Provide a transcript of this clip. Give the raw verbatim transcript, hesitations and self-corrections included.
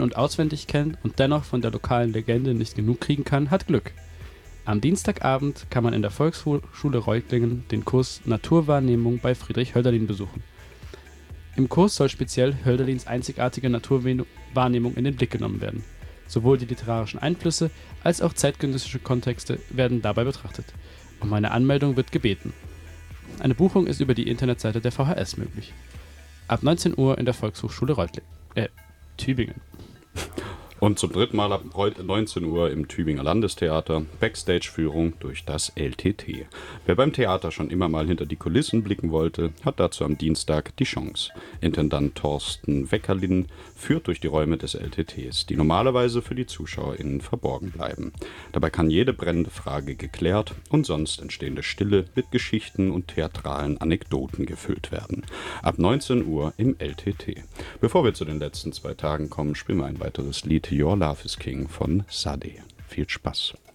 und auswendig kennt und dennoch von der lokalen Legende nicht genug kriegen kann, hat Glück. Am Dienstagabend kann man in der Volksschule Reutlingen den Kurs Naturwahrnehmung bei Friedrich Hölderlin besuchen. Im Kurs soll speziell Hölderlins einzigartige Naturwahrnehmung in den Blick genommen werden. Sowohl die literarischen Einflüsse als auch zeitgenössische Kontexte werden dabei betrachtet. Um eine Anmeldung wird gebeten. Eine Buchung ist über die Internetseite der V H S möglich. Ab neunzehn Uhr in der Volkshochschule Reutlingen. Äh, Tübingen. Und zum dritten Mal ab heute neunzehn Uhr im Tübinger Landestheater Backstage-Führung durch das L T T. Wer beim Theater schon immer mal hinter die Kulissen blicken wollte, hat dazu am Dienstag die Chance. Intendant Thorsten Weckerlin führt durch die Räume des L T Ts, die normalerweise für die ZuschauerInnen verborgen bleiben. Dabei kann jede brennende Frage geklärt und sonst entstehende Stille mit Geschichten und theatralen Anekdoten gefüllt werden. Ab neunzehn Uhr im L T T. Bevor wir zu den letzten zwei Tagen kommen, spielen wir ein weiteres Lied. Your Love is King von Sade. Viel Spaß.